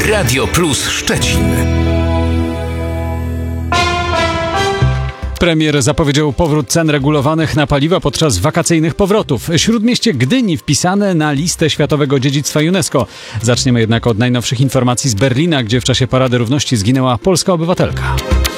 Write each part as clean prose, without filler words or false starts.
Radio Plus Szczecin. Premier zapowiedział powrót cen regulowanych na paliwa podczas wakacyjnych powrotów. Śródmieście Gdyni wpisane na listę Światowego Dziedzictwa UNESCO. Zaczniemy jednak od najnowszych informacji z Berlina, gdzie w czasie Parady Równości zginęła polska obywatelka.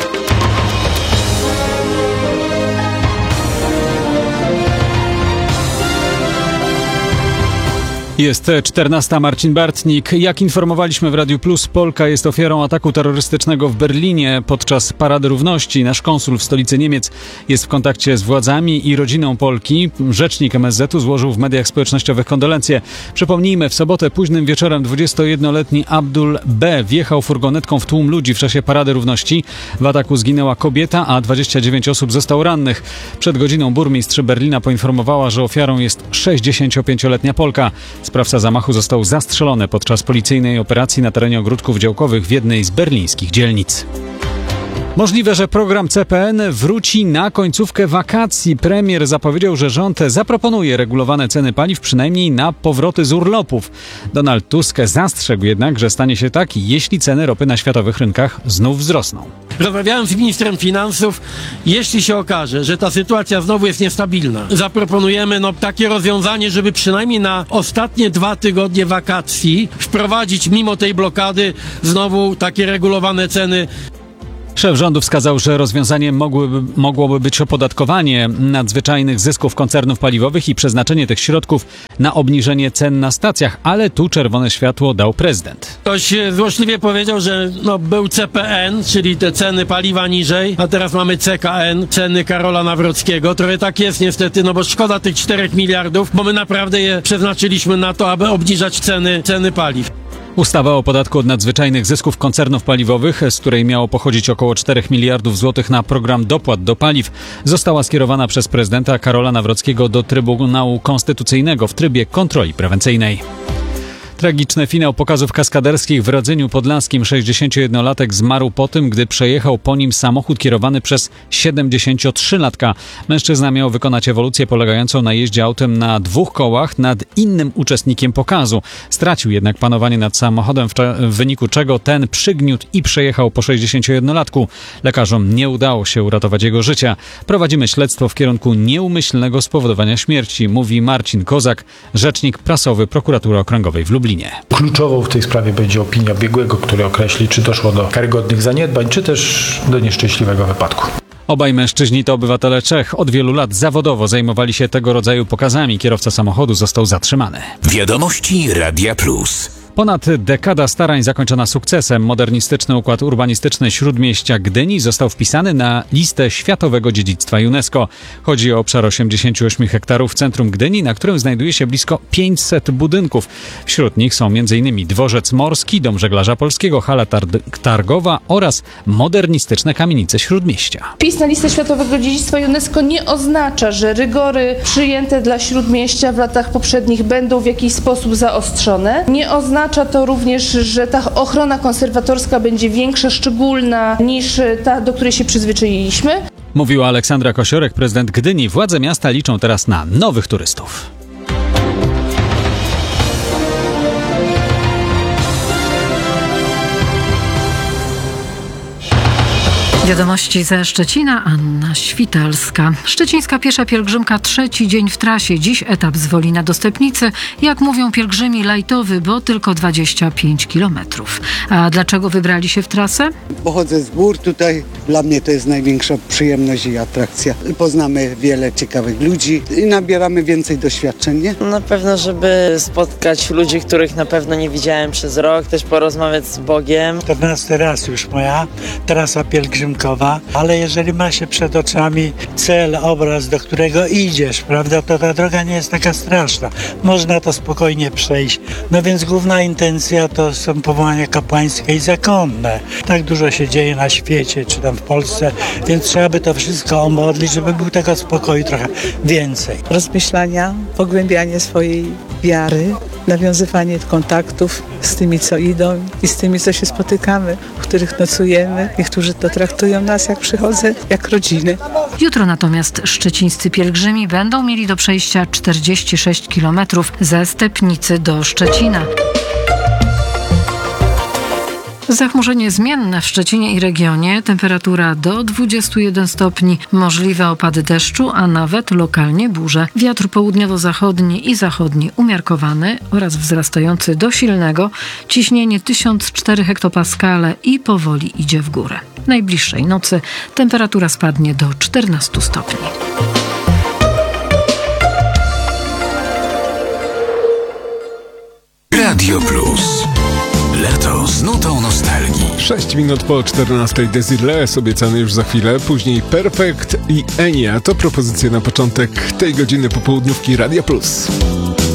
Jest 14. Marcin Bartnik. Jak informowaliśmy w Radiu Plus, Polka jest ofiarą ataku terrorystycznego w Berlinie podczas Parady Równości. Nasz konsul w stolicy Niemiec jest w kontakcie z władzami i rodziną Polki. Rzecznik MSZ-u złożył w mediach społecznościowych kondolencje. Przypomnijmy, w sobotę późnym wieczorem 21-letni Abdul B. wjechał furgonetką w tłum ludzi w czasie Parady Równości. W ataku zginęła kobieta, a 29 osób zostało rannych. Przed godziną burmistrz Berlina poinformowała, że ofiarą jest 65-letnia Polka. Sprawca zamachu został zastrzelony podczas policyjnej operacji na terenie ogródków działkowych w jednej z berlińskich dzielnic. Możliwe, że program CPN wróci na końcówkę wakacji. Premier zapowiedział, że rząd zaproponuje regulowane ceny paliw przynajmniej na powroty z urlopów. Donald Tusk zastrzegł jednak, że stanie się tak, jeśli ceny ropy na światowych rynkach znów wzrosną. Rozmawiałem z ministrem finansów. Jeśli się okaże, że ta sytuacja znowu jest niestabilna, zaproponujemy takie rozwiązanie, żeby przynajmniej na ostatnie 2 tygodnie wakacji wprowadzić mimo tej blokady znowu takie regulowane ceny. Szef rządu wskazał, że rozwiązaniem mogłoby być opodatkowanie nadzwyczajnych zysków koncernów paliwowych i przeznaczenie tych środków na obniżenie cen na stacjach, ale tu czerwone światło dał prezydent. Ktoś złośliwie powiedział, że był CPN, czyli te ceny paliwa niżej, a teraz mamy CKN, ceny Karola Nawrockiego. Trochę tak jest niestety, bo szkoda tych 4 miliardów, bo my naprawdę je przeznaczyliśmy na to, aby obniżać ceny paliw. Ustawa o podatku od nadzwyczajnych zysków koncernów paliwowych, z której miało pochodzić około 4 miliardów złotych na program dopłat do paliw, została skierowana przez prezydenta Karola Nawrockiego do Trybunału Konstytucyjnego w trybie kontroli prewencyjnej. Tragiczny finał pokazów kaskaderskich w Radzyniu Podlaskim. 61-latek zmarł po tym, gdy przejechał po nim samochód kierowany przez 73-latka. Mężczyzna miał wykonać ewolucję polegającą na jeździe autem na 2 kołach nad innym uczestnikiem pokazu. Stracił jednak panowanie nad samochodem, w wyniku czego ten przygniótł i przejechał po 61-latku. Lekarzom nie udało się uratować jego życia. Prowadzimy śledztwo w kierunku nieumyślnego spowodowania śmierci, mówi Marcin Kozak, rzecznik prasowy Prokuratury Okręgowej w Lublinie. Kluczową w tej sprawie będzie opinia biegłego, który określi, czy doszło do karygodnych zaniedbań, czy też do nieszczęśliwego wypadku. Obaj mężczyźni to obywatele Czech. Od wielu lat zawodowo zajmowali się tego rodzaju pokazami. Kierowca samochodu został zatrzymany. Wiadomości Radia Plus. Ponad dekada starań zakończona sukcesem. Modernistyczny układ urbanistyczny Śródmieścia Gdyni został wpisany na listę Światowego Dziedzictwa UNESCO. Chodzi o obszar 88 hektarów w centrum Gdyni, na którym znajduje się blisko 500 budynków. Wśród nich są m.in. dworzec morski, dom żeglarza polskiego, hala targowa oraz modernistyczne kamienice Śródmieścia. Wpis na listę Światowego Dziedzictwa UNESCO nie oznacza, że rygory przyjęte dla Śródmieścia w latach poprzednich będą w jakiś sposób zaostrzone. Nie oznacza to również, że ta ochrona konserwatorska będzie większa, szczególna niż ta, do której się przyzwyczailiśmy. Mówiła Aleksandra Kosiorek, prezydent Gdyni. Władze miasta liczą teraz na nowych turystów. Wiadomości ze Szczecina, Anna Świtalska. Szczecińska piesza pielgrzymka 3. dzień w trasie. Dziś etap z Wolina do Stepnicy. Jak mówią pielgrzymi, lajtowy, bo tylko 25 kilometrów. A dlaczego wybrali się w trasę? Pochodzę z gór tutaj. Dla mnie to jest największa przyjemność i atrakcja. Poznamy wiele ciekawych ludzi i nabieramy więcej doświadczeń, nie? Na pewno, żeby spotkać ludzi, których na pewno nie widziałem przez rok, też porozmawiać z Bogiem. 14 raz już moja trasa pielgrzymkowa, ale jeżeli ma się przed oczami cel, obraz, do którego idziesz, prawda, to ta droga nie jest taka straszna. Można to spokojnie przejść. No więc główna intencja to są powołania kapłańskie i zakonne. Tak dużo się dzieje na świecie, czy tam w Polsce, więc trzeba by to wszystko omodlić, żeby było tego spokoju trochę więcej. Rozmyślania, pogłębianie swojej wiary, nawiązywanie kontaktów z tymi, co idą i z tymi, co się spotykamy, w których nocujemy. Niektórzy to traktują nas, jak przychodzę, jak rodziny. Jutro natomiast szczecińscy pielgrzymi będą mieli do przejścia 46 kilometrów ze Stepnicy do Szczecina. Zachmurzenie zmienne w Szczecinie i regionie, temperatura do 21 stopni, możliwe opady deszczu, a nawet lokalnie burze. Wiatr południowo-zachodni i zachodni umiarkowany oraz wzrastający do silnego, ciśnienie 1004 hektopaskale i powoli idzie w górę. Najbliższej nocy temperatura spadnie do 14 stopni. Radio Plus. Lato z nutą nostalgii. 6 minut po 14 Desireless obiecany już za chwilę, później Perfect i Enia to propozycje na początek tej godziny popołudniówki Radia Plus.